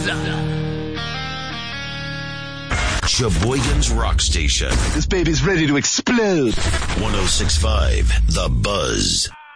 Sheboygan's Rock Station. This baby's ready to explode. 106.5 The Buzz.